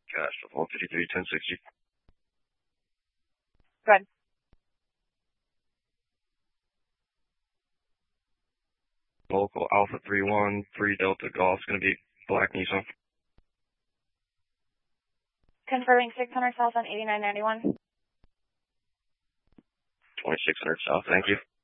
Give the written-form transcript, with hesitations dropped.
Gosh, 153, 1060. Good. Local Alpha 31, 3 Delta Golf. It's going to be black Nissan. Confirming 600 south on 8991. 2600 south, thank you.